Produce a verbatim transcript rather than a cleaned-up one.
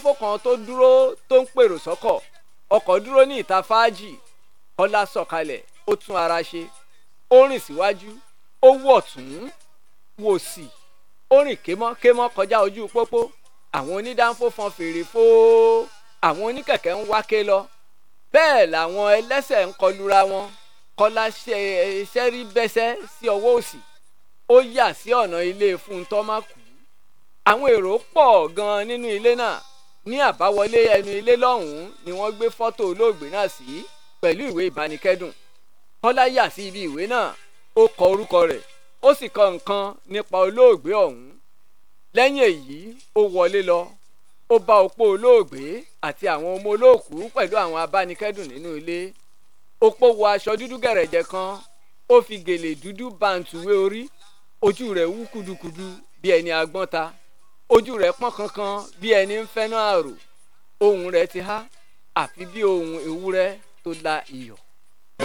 fọkàn tó dúró tó ń pèrò sọ́kọ̀ ọkọ̀ dúró ní ìta fáájì. Kọ́lá sọ̀kalẹ̀ ó tún ara ṣe ó rìn síwájú ó wọ̀ tún wò sí ó rìn kémọ́kémọ́ kọjá ojú pópó. Àwọn onídánfó fọn fèrè fóó, àwọn oníkẹ̀kẹ́ ń wáké lọ, bẹ́ẹ̀ làwọn ẹlẹ́sẹ̀ ń kọlura wọn. Kọ́lá ṣẹ́rí bẹ́sẹ́ sí ọwọ́ òsì ó yà sí ọ̀nà ilé Fúntọ́mákù. Àwọn èrò pọ̀ gan-an nínú ilé náà. Ní àbáwọlé ẹnu ilé lọ́hùn-ún ni wọ́n gbé fọ́tò olóògbé náà sí pẹ̀lú ìwé ìbánikẹ́dùn. Kọ́lá yà sí ibi ìwé náà ó kọ orúkọ rẹ̀ ó sì kọ nǹkan nípa olóògbé ọ̀hún. Lẹ́yìn èyí ó wọlé lọ ó bá opó olóògbé àti àwọn ọmọ olóòkú pẹ̀lú àwọn abánikẹ́dùn nínú ilé. Opó wọ aṣọ dúdú gẹ̀rẹ̀jẹ̀ kan ó fi gèlè dúdú bàǹtùwé orí. Ojú rẹ̀ wú kudukudu bí ẹni agbọ́n ta, ojú rẹ̀ pọ́n kankan bí ẹni ń fẹ́ná àrò, ohùn rẹ̀ ti há àfi bí ohùn ewúrẹ́ tó la iyọ̀.